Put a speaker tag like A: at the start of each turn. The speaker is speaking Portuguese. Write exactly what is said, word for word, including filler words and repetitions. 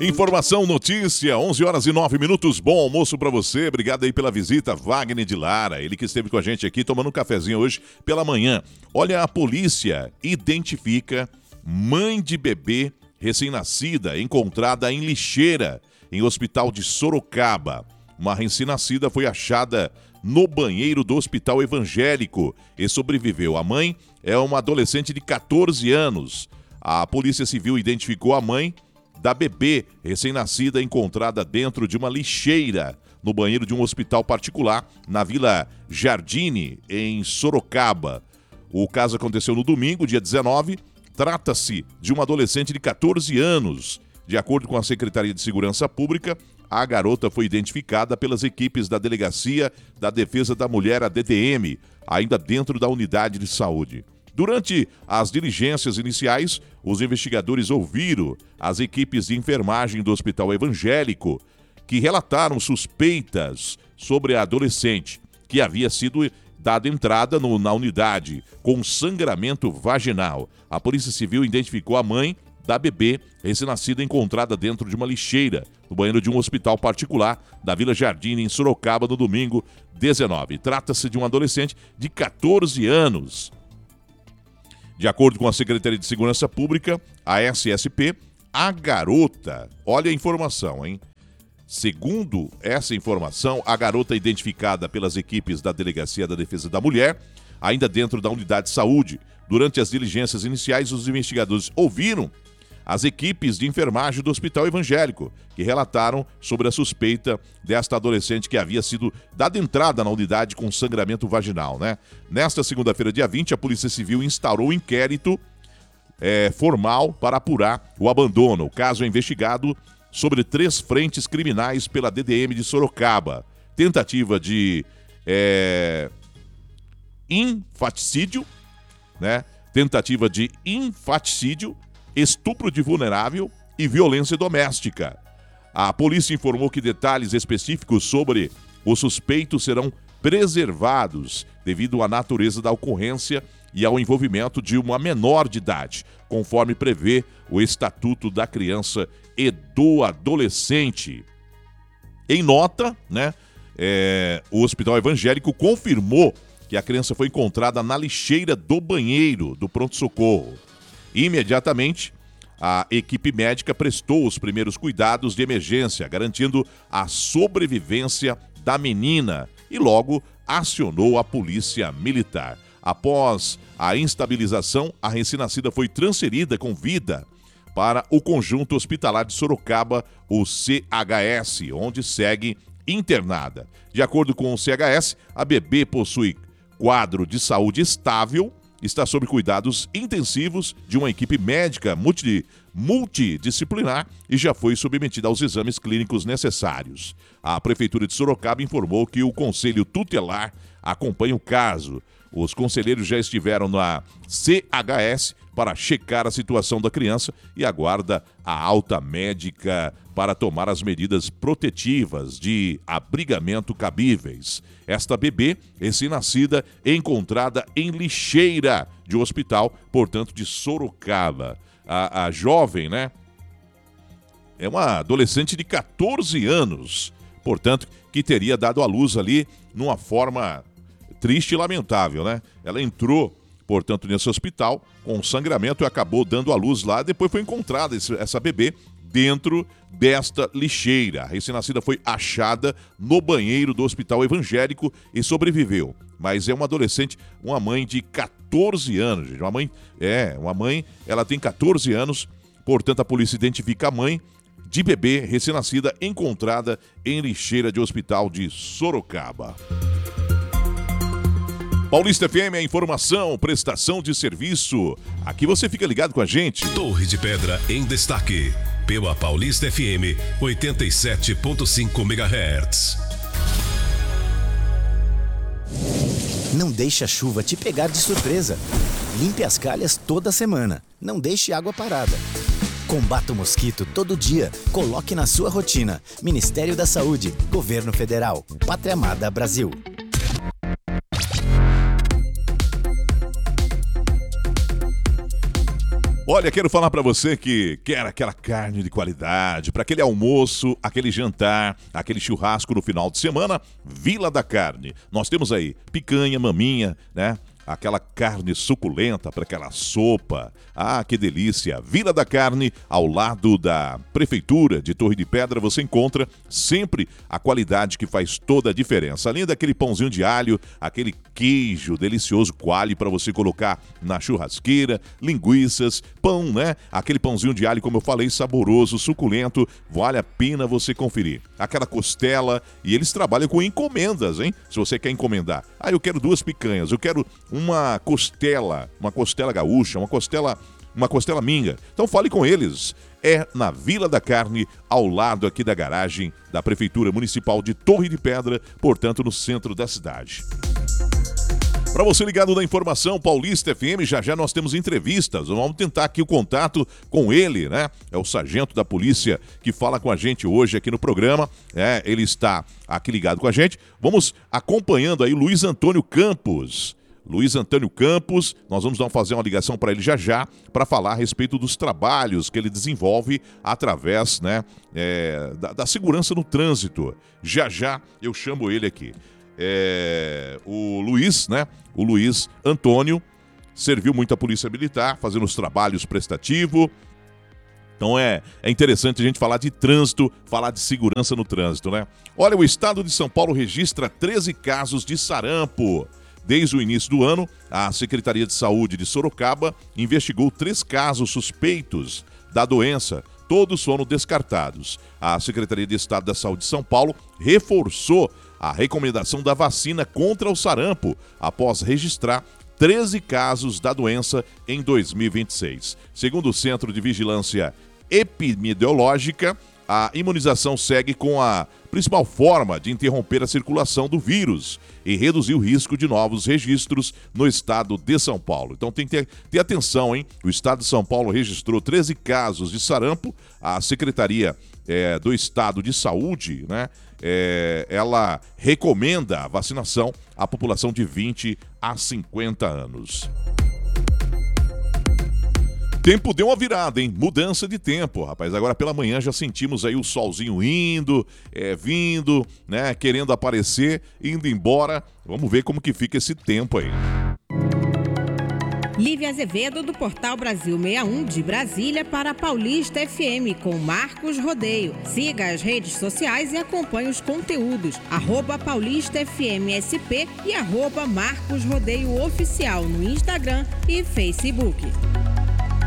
A: Informação, notícia, onze horas e nove minutos. Bom almoço para você. Obrigado aí pela visita, Wagner de Lara. Ele que esteve com a gente aqui tomando um cafezinho hoje pela manhã. Olha, a polícia identifica mãe de bebê recém-nascida encontrada em lixeira em hospital de Sorocaba. Uma recém-nascida foi achada no banheiro do hospital evangélico e sobreviveu. A mãe é uma adolescente de catorze anos. A Polícia Civil identificou a mãe da bebê recém-nascida encontrada dentro de uma lixeira no banheiro de um hospital particular na Vila Jardine, em Sorocaba. O caso aconteceu no domingo, dia dezenove. Trata-se de uma adolescente de catorze anos. De acordo com a Secretaria de Segurança Pública, a garota foi identificada pelas equipes da Delegacia da Defesa da Mulher, a D D M, ainda dentro da unidade de saúde. Durante as diligências iniciais, os investigadores ouviram as equipes de enfermagem do Hospital Evangélico, que relataram suspeitas sobre a adolescente, que havia sido dada entrada no, na unidade com sangramento vaginal. A Polícia Civil identificou a mãe da bebê recém-nascida encontrada dentro de uma lixeira no banheiro de um hospital particular da Vila Jardim, em Sorocaba, no domingo dezenove. Trata-se de um adolescente de catorze anos. De acordo com a Secretaria de Segurança Pública, a S S P, a garota, olha a informação, hein? Segundo essa informação, a garota identificada pelas equipes da Delegacia da Defesa da Mulher, ainda dentro da unidade de saúde. Durante as diligências iniciais, os investigadores ouviram as equipes de enfermagem do Hospital Evangélico, que relataram sobre a suspeita desta adolescente que havia sido dada entrada na unidade com sangramento vaginal, né? Nesta segunda-feira, dia vinte, a Polícia Civil instaurou um inquérito é, formal para apurar o abandono. O caso é investigado sobre três frentes criminais pela D D M de Sorocaba. Tentativa de é, infaticídio, né? Tentativa de infaticídio, estupro de vulnerável e violência doméstica. A polícia informou que detalhes específicos sobre o suspeito serão preservados devido à natureza da ocorrência e ao envolvimento de uma menor de idade, conforme prevê o Estatuto da Criança e do Adolescente. Em nota, né, é, o Hospital Evangélico confirmou que a criança foi encontrada na lixeira do banheiro do pronto-socorro. Imediatamente, a equipe médica prestou os primeiros cuidados de emergência, garantindo a sobrevivência da menina e logo acionou a polícia militar. Após a instabilização, a recém-nascida foi transferida com vida para o Conjunto Hospitalar de Sorocaba, o C H S, onde segue internada. De acordo com o C H S, a bebê possui quadro de saúde estável, está sob cuidados intensivos de uma equipe médica multi, multidisciplinar e já foi submetida aos exames clínicos necessários. A Prefeitura de Sorocaba informou que o Conselho Tutelar acompanha o caso. Os conselheiros já estiveram na C H S para checar a situação da criança e aguarda a alta médica para tomar as medidas protetivas de abrigamento cabíveis. Esta bebê, recém-nascida, encontrada em lixeira de um hospital, portanto, de Sorocaba. A, a jovem, né, é uma adolescente de catorze anos, portanto, que teria dado à luz ali numa forma triste e lamentável, né? Ela entrou, portanto, nesse hospital com sangramento e acabou dando à luz lá. Depois foi encontrada esse, essa bebê dentro desta lixeira. A recém-nascida foi achada no banheiro do Hospital Evangélico e sobreviveu. Mas é uma adolescente, uma mãe de catorze anos, gente. Uma mãe, é, uma mãe, ela tem catorze anos, portanto, a polícia identifica a mãe de bebê recém-nascida encontrada em lixeira de hospital de Sorocaba. Paulista F M, a informação, prestação de serviço. Aqui você fica ligado com a gente.
B: Torre de Pedra em destaque. Pela Paulista F M, oitenta e sete ponto cinco megahertz.
C: Não deixe a chuva te pegar de surpresa. Limpe as calhas toda semana. Não deixe água parada. Combata o mosquito todo dia. Coloque na sua rotina. Ministério da Saúde, Governo Federal, Pátria Amada Brasil.
A: Olha, quero falar para você que quer aquela carne de qualidade, para aquele almoço, aquele jantar, aquele churrasco no final de semana, Vila da Carne. Nós temos aí picanha, maminha, né? Aquela carne suculenta para aquela sopa. Ah, que delícia! Vila da Carne, ao lado da Prefeitura de Torre de Pedra, você encontra sempre a qualidade que faz toda a diferença. Além daquele pãozinho de alho, aquele queijo delicioso coalho para você colocar na churrasqueira, linguiças, pão, né? Aquele pãozinho de alho, como eu falei, saboroso, suculento, vale a pena você conferir. Aquela costela, e eles trabalham com encomendas, hein? Se você quer encomendar. Ah, eu quero duas picanhas, eu quero uma costela, uma costela gaúcha, uma costela, uma costela minga. Então fale com eles. É na Vila da Carne, ao lado aqui da garagem da Prefeitura Municipal de Torre de Pedra, portanto no centro da cidade. Para você ligado na informação, Paulista F M, já já nós temos entrevistas. Vamos tentar aqui o contato com ele, né? É o sargento da polícia que fala com a gente hoje aqui no programa. É, ele está aqui ligado com a gente. Vamos acompanhando aí Luiz Antônio Campos. Luiz Antônio Campos, nós vamos fazer uma ligação para ele já já, para falar a respeito dos trabalhos que ele desenvolve através, né, é, da, da segurança no trânsito. Já já eu chamo ele aqui. É, o Luiz, né, o Luiz Antônio, serviu muito a Polícia Militar, fazendo os trabalhos prestativos. Então é, é interessante a gente falar de trânsito, falar de segurança no trânsito, né? Olha, o estado de São Paulo registra treze casos de sarampo. Desde o início do ano, a Secretaria de Saúde de Sorocaba investigou três casos suspeitos da doença. Todos foram descartados. A Secretaria de Estado da Saúde de São Paulo reforçou a recomendação da vacina contra o sarampo após registrar treze casos da doença em dois mil e vinte e seis. Segundo o Centro de Vigilância Epidemiológica, a imunização segue com a principal forma de interromper a circulação do vírus e reduzir o risco de novos registros no estado de São Paulo. Então tem que ter, ter atenção, hein? O estado de São Paulo registrou treze casos de sarampo. A Secretaria é, do Estado de Saúde, né? É, ela recomenda a vacinação à população de vinte a cinquenta anos. Tempo deu uma virada, hein? Mudança de tempo, rapaz. Agora pela manhã já sentimos aí o solzinho indo, é, vindo, né? Querendo aparecer, indo embora. Vamos ver como que fica esse tempo aí.
D: Lívia Azevedo, do Portal Brasil sessenta e um de Brasília, para a Paulista F M, com Marcos Rodeio. Siga as redes sociais e acompanhe os conteúdos. Arroba Paulista F M S P e arroba Marcos Rodeio Oficial no Instagram e Facebook.